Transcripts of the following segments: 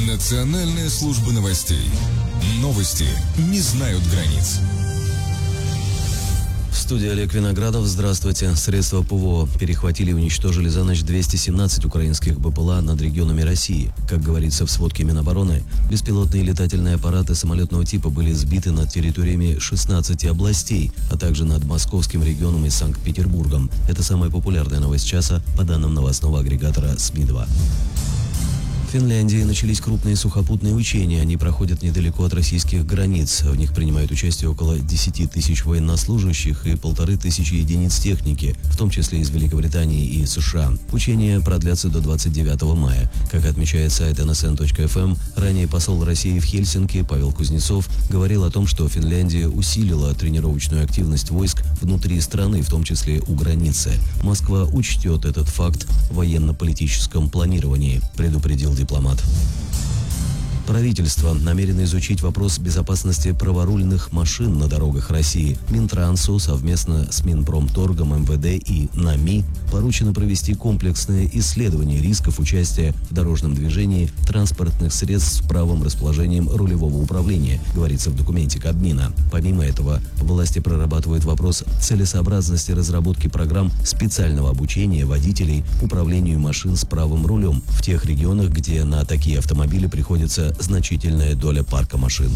Национальная служба новостей. Новости не знают границ. В студии Олег Виноградов. Здравствуйте. Средства ПВО перехватили и уничтожили за ночь 217 украинских БПЛА над регионами России. Как говорится в сводке Минобороны, беспилотные летательные аппараты самолетного типа были сбиты над территориями 16 областей, а также над московским регионом и Санкт-Петербургом. Это самая популярная новость часа по данным новостного агрегатора СМИ-2. В Финляндии начались крупные сухопутные учения. Они проходят недалеко от российских границ. В них принимают участие около 10 тысяч военнослужащих и 1500 единиц техники, в том числе из Великобритании и США. Учения продлятся до 29 мая. Как отмечает сайт nsn.fm, ранее посол России в Хельсинки Павел Кузнецов говорил о том, что Финляндия усилила тренировочную активность войск внутри страны, в том числе у границы. Москва учтет этот факт в военно-политическом планировании, предупредил дипломат. Правительство намерено изучить вопрос безопасности праворульных машин на дорогах России. Минтрансу совместно с Минпромторгом, МВД и НАМИ поручено провести комплексное исследование рисков участия в дорожном движении транспортных средств с правым расположением рулевого управления, говорится в документе Кабмина. Помимо этого, власти прорабатывают вопрос целесообразности разработки программ специального обучения водителей управлению машин с правым рулем в тех регионах, где на такие автомобили приходится значительная доля парка машин.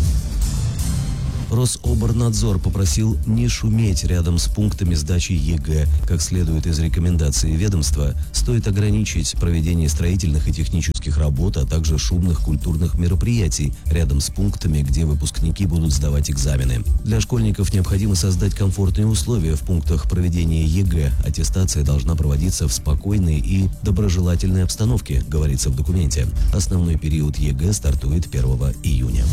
Рособорнадзор попросил не шуметь рядом с пунктами сдачи ЕГЭ. Как следует из рекомендаций ведомства, стоит ограничить проведение строительных и технических работ, а также шумных культурных мероприятий рядом с пунктами, где выпускники будут сдавать экзамены. Для школьников необходимо создать комфортные условия в пунктах проведения ЕГЭ. Аттестация должна проводиться в спокойной и доброжелательной обстановке, говорится в документе. Основной период ЕГЭ стартует 1 июня.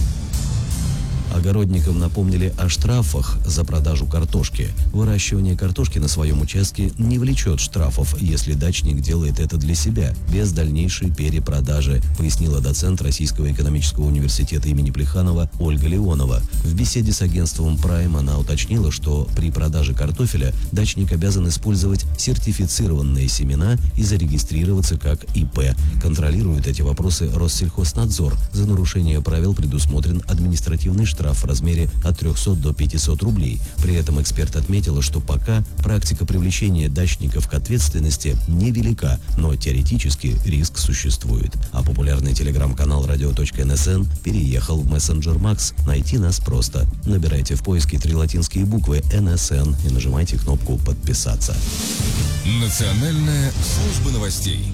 Огородникам напомнили о штрафах за продажу картошки. Выращивание картошки на своем участке не влечет штрафов, если дачник делает это для себя, без дальнейшей перепродажи, пояснила доцент Российского экономического университета имени Плеханова Ольга Леонова. В беседе с агентством Prime она уточнила, что при продаже картофеля дачник обязан использовать сертифицированные семена и зарегистрироваться как ИП. Контролирует эти вопросы Россельхознадзор. За нарушение правил предусмотрен административный штраф в размере от 300 до 500 рублей. При этом эксперт отметила, что пока практика привлечения дачников к ответственности невелика, но теоретически риск существует. А популярный телеграм-канал radio.nsn переехал в мессенджер Max. Найти нас просто. Набирайте в поиске 3 латинские буквы NSN и нажимайте кнопку «Подписаться». Национальная служба новостей.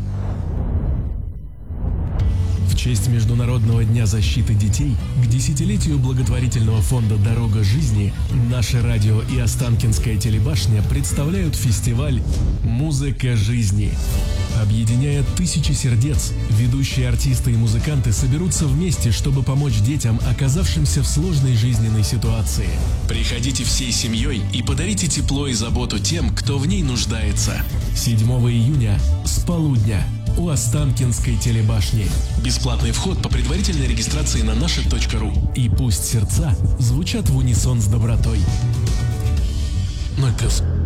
В честь Международного дня защиты детей к десятилетию благотворительного фонда «Дорога жизни» наше радио и Останкинская телебашня представляют фестиваль «Музыка жизни». Объединяя тысячи сердец, ведущие артисты и музыканты соберутся вместе, чтобы помочь детям, оказавшимся в сложной жизненной ситуации. Приходите всей семьей и подарите тепло и заботу тем, кто в ней нуждается. 7 июня с полудня у Останкинской телебашни. Бесплатный вход по предварительной регистрации на наше.ру. И пусть сердца звучат в унисон с добротой. 0+.